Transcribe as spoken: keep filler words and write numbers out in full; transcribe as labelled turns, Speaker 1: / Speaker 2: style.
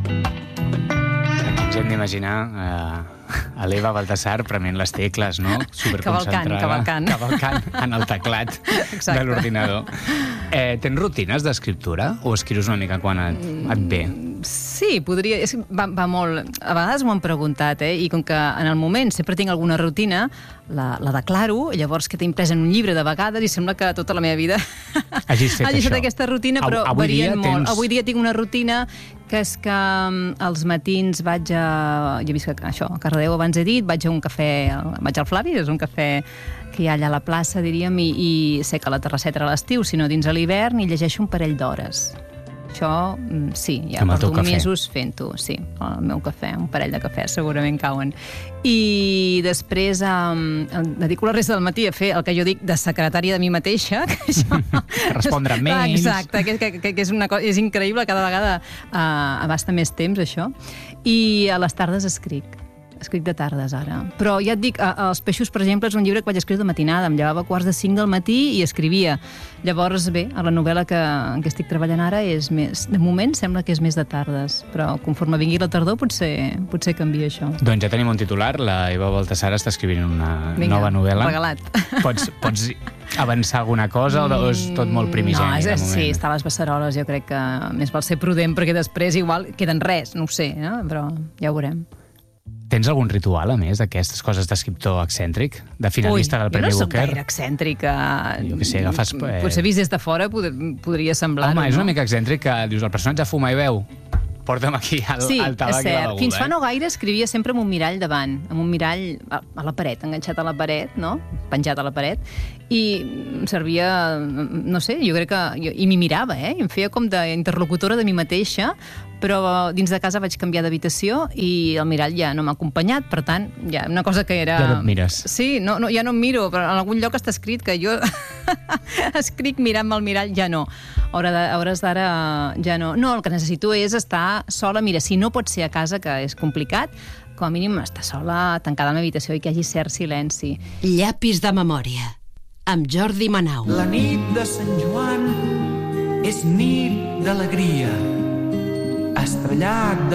Speaker 1: Ens hem d'imaginar eh, a l'Eva Baltasar prement les tecles, no? Superconcentrada.
Speaker 2: Cavalcant, cavalcant.
Speaker 1: Cavalcant en el teclat
Speaker 2: Exacte.
Speaker 1: de l'ordinador. Eh, tens rutines d'escriptura o escrius una mica quan et, et ve?
Speaker 2: Sí, podria... És, que va, va molt... A vegades m'ho han preguntat, eh? I com que en el moment sempre tinc alguna rutina, la, la declaro, i llavors que t'he imprès en un llibre de vegades i sembla que tota la meva vida
Speaker 1: Hagis fet
Speaker 2: hagi
Speaker 1: això.
Speaker 2: estat aquesta rutina, però
Speaker 1: Avui
Speaker 2: varien
Speaker 1: dia
Speaker 2: molt.
Speaker 1: tens-
Speaker 2: Avui dia tinc una rutina que és que mm, als matins vaig a... Jo he vist que això, a Cardedeu abans he dit, vaig a un cafè, vaig al Flavi, és un cafè que hi ha allà a la plaça, diríem, i, i sé que la terrasseta era a l'estiu, sinó dins a l'hivern, i llegeixo un parell d'hores. Això, mm, sí, ja
Speaker 1: Amb el teu
Speaker 2: porto
Speaker 1: cafè.
Speaker 2: mesos fent-ho, sí, el meu cafè, un parell de cafès segurament cauen. I després um, dedico la resta del matí a fer el que jo dic de secretària de mi mateixa, que això...
Speaker 1: Respondre menys.
Speaker 2: Exacte, que, que, que és, una cosa, és increïble, cada vegada uh, abasta més temps, això. I a les tardes escric. Escric de tardes, ara. Però ja et dic, Els peixos, per exemple, és un llibre que vaig escriure de matinada. Em llevava a quarts de cinc del matí i escrivia. Llavors, bé, a la novel·la que, en què estic treballant ara és més... De moment sembla que és més de tardes, però conforme vingui la tardor potser, potser canvia això.
Speaker 1: Doncs ja tenim un titular. La Eva Baltasar està escrivint una
Speaker 2: Vinga,
Speaker 1: nova novel·la.
Speaker 2: regalat.
Speaker 1: Pots, pots avançar alguna cosa o és tot molt primigeni?
Speaker 2: No, és,
Speaker 1: de moment?
Speaker 2: sí, està a les beceroles. Jo crec que més val ser prudent, perquè després igual queden res, no ho sé, eh? Però ja ho veurem.
Speaker 1: Tens algun ritual, a més, d'aquestes coses d'escriptor excèntric? De finalista del Premi
Speaker 2: Ui, jo no soc
Speaker 1: Booker?
Speaker 2: gaire excèntrica.
Speaker 1: Jo què sé, agafes... Eh...
Speaker 2: Potser vist des de fora pod podria semblar-ho.
Speaker 1: Home, és una
Speaker 2: no?
Speaker 1: mica excèntric que dius, el personatge fuma i veu. Porta'm aquí el,
Speaker 2: Sí,
Speaker 1: el tabac
Speaker 2: és
Speaker 1: i la
Speaker 2: cert.
Speaker 1: beguda.
Speaker 2: Fins fa
Speaker 1: eh?
Speaker 2: no gaire escrivia sempre amb un mirall davant, amb un mirall a, a la paret, enganxat a la paret, no? Penjat a la paret, i em servia, no sé, jo crec que... Jo, I m'hi mirava, eh? I em feia com d'interlocutora de mi mateixa, però dins de casa vaig canviar d'habitació i el mirall ja no m'ha acompanyat, per tant, ja una cosa que era...
Speaker 1: Ja no et mires.
Speaker 2: Sí, no, no, ja no em miro, però en algun lloc està escrit que jo escric mirant-me al mirall, ja no. A hores d'ara ja no. No, el que necessito és estar sola. Mira, si no pot ser a casa, que és complicat, com a mínim estar sola, tancada a la meva habitació i que hi hagi cert silenci.
Speaker 3: Llapis de memòria, amb Jordi Manau.
Speaker 4: La nit de Sant Joan és nit d'alegria, estrellat de